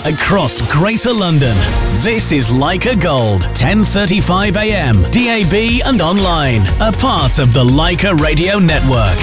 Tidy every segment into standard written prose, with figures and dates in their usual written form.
across Greater London. This is Leica Gold, 10:35 a.m, DAB and online. A part of the Leica Radio Network.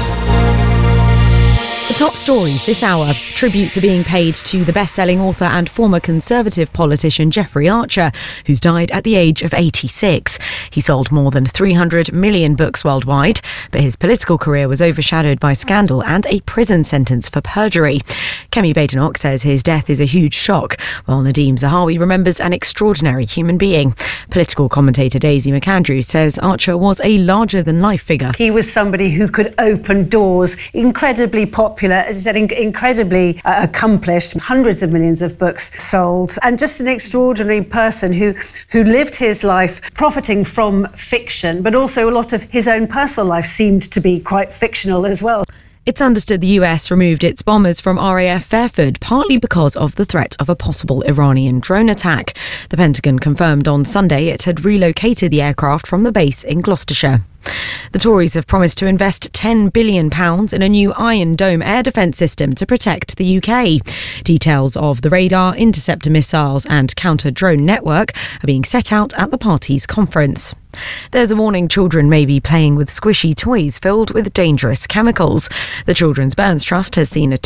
The top stories this hour. Tribute to being paid to the best-selling author and former Conservative politician Jeffrey Archer, who's died at the age of 86. He sold more than 300 million books worldwide, but his political career was overshadowed by scandal and a prison sentence for perjury. Kemi Badenoch says his death is a huge shock, while Nadeem Zahawi remembers an extraordinary human being. Political commentator Daisy McAndrew says Archer was a larger-than-life figure. He was somebody who could open doors, incredibly popular, as I said, incredibly accomplished, hundreds of millions of books sold, and just an extraordinary person who lived his life profiting from fiction, but also a lot of his own personal life seemed to be quite fictional as well. It's understood the US removed its bombers from RAF Fairford partly because of the threat of a possible Iranian drone attack. The Pentagon confirmed on Sunday it had relocated the aircraft from the base in Gloucestershire. The Tories have promised to invest £10 billion in a new Iron Dome air defence system to protect the UK. Details of the radar, interceptor missiles and counter-drone network are being set out at the party's conference. There's a warning children may be playing with squishy toys filled with dangerous chemicals. The Children's Burns Trust has seen a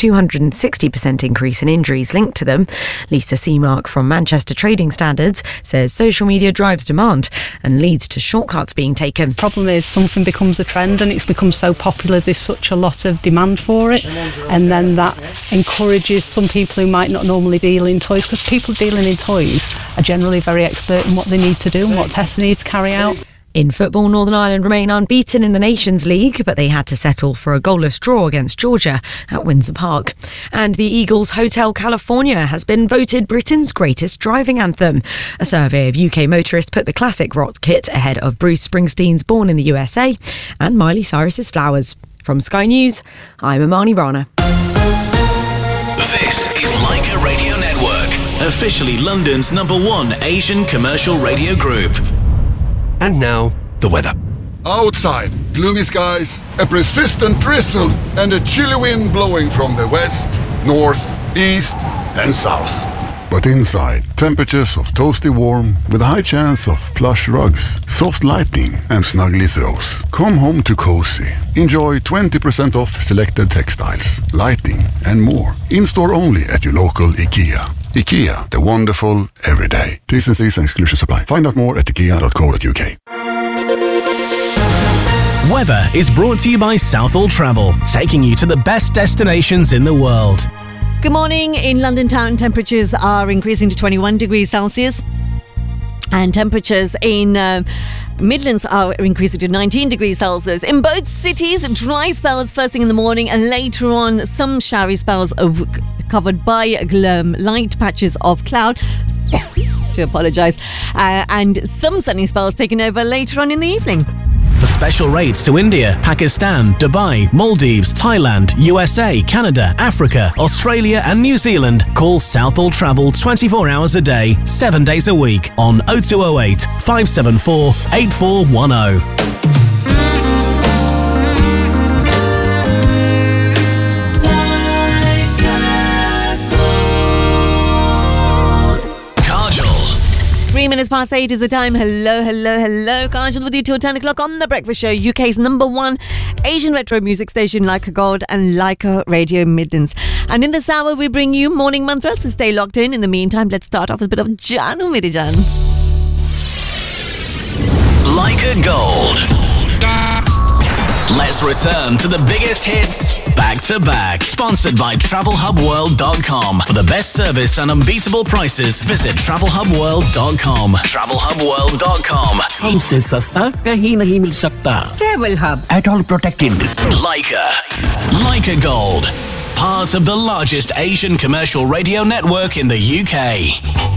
260% increase in injuries linked to them. Lisa Seamark from Manchester Trading Standards says social media drives demand and leads to shortcuts being taken. The problem is something becomes a trend and it's become so popular, there's such a lot of demand for it, and then that encourages some people who might not normally deal in toys, because people dealing in toys are generally very expert in what they need to do and what tests they need to carry out. In football, Northern Ireland remain unbeaten in the Nations League, but they had to settle for a goalless draw against Georgia at Windsor Park. And the Eagles' Hotel California has been voted Britain's greatest driving anthem. A survey of UK motorists put the classic rock hit ahead of Bruce Springsteen's Born in the USA and Miley Cyrus's Flowers. From Sky News, I'm Amani Rana. This is Leica Radio Network, officially London's #1 Asian commercial radio group. And now, the weather. Outside, gloomy skies, a persistent drizzle, and a chilly wind blowing from the west, north, east, and south. But inside, temperatures of toasty warm with a high chance of plush rugs, soft lighting, and snuggly throws. Come home to cozy. Enjoy 20% off selected textiles, lighting, and more. In-store only at your local IKEA. IKEA, the wonderful everyday. T's and C's and exclusions apply. Find out more at ikea.co.uk. Weather is brought to you by Southall Travel, taking you to the best destinations in the world. Good morning. In London town, temperatures are increasing to 21 degrees Celsius. And temperatures in Midlands are increasing to 19 degrees Celsius. In both cities, dry spells first thing in the morning, and later on some showery spells are covered by light patches of cloud. To apologise. And some sunny spells taken over later on in the evening. For special rates to India, Pakistan, Dubai, Maldives, Thailand, USA, Canada, Africa, Australia and New Zealand, call Southall Travel 24 hours a day, 7 days a week on 0208 574 8410. (3:08) is the time. Hello. Kajal with you till 10 o'clock on The Breakfast Show, UK's #1 Asian retro music station, Leica Gold and Leica Radio Midlands. And in this hour, we bring you morning mantras, so stay locked in. In the meantime, let's start off with a bit of Janu Mere Jaan. Leica Gold. Let's return to the biggest hits back to back. Sponsored by TravelHubWorld.com. For the best service and unbeatable prices, visit TravelHubWorld.com. TravelHubWorld.com. हमसे सस्ता कहीं नहीं मिल सकता. Travel Hub. At all protected. Leica Gold. Part of the largest Asian commercial radio network in the UK.